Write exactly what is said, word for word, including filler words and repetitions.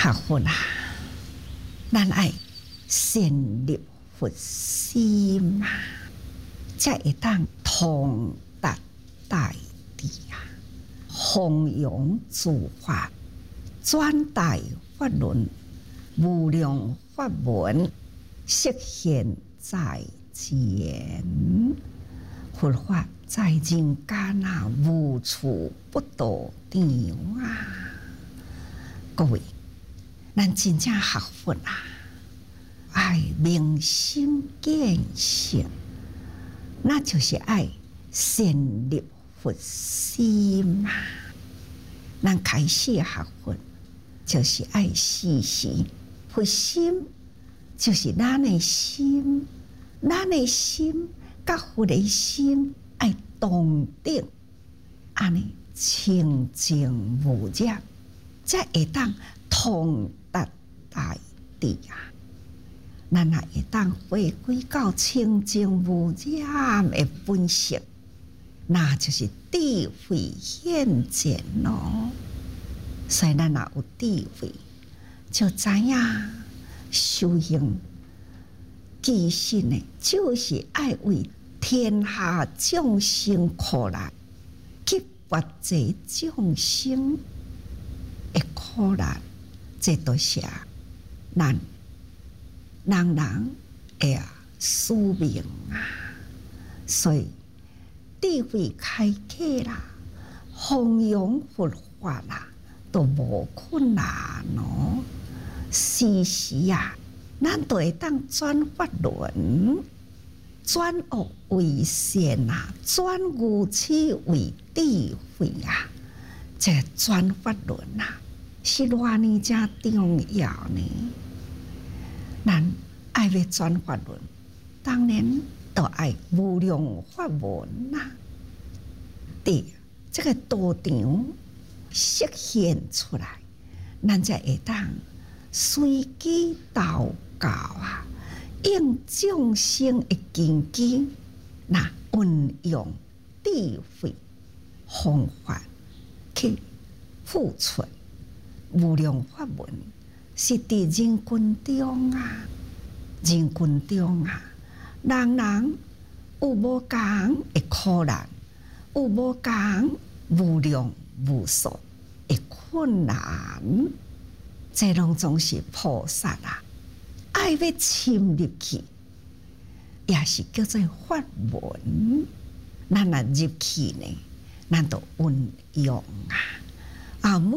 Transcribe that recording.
学佛啊，咱爱先入佛心啊，才会当通达大地啊，弘扬诸法，转达法轮，无量法门实现在前。佛法在人间啊，无处不道场啊！各位，咱真正学佛啊，爱明心见性，那就是爱先入佛心啊！咱开始学佛，就是爱时时佛心，就是咱的心，咱的心甲佛的心爱同等，安尼清净无染，才会当通达大地啊！咱也会当回归到清净无染的本性，那就是智慧显现咯。所以咱若有智慧，就知影修行其实呢，就是爱为天下众生苦难，去拔济众生的苦难，这都是咱人人的使命啊！所以智慧开启啦，弘扬佛法啦，都无困难哦。时时啊，咱都会当转法轮，转恶为善啊，转愚痴为智慧啊！这个转法轮啊，是偌呢正重要呢。咱爱要转法轮，当然都爱无量法门呐、啊。对，这个道场实现出来，咱才会当随机祷告啊，用众生的根基，那运用智慧方法去付出无量法门。是伫人群中啊，人群中啊，人人有无共的苦难，有无共无量无数的困难，这拢总是菩萨啊，爱要深入去，也是叫做法门。咱若入去呢，咱就运用啊，啊。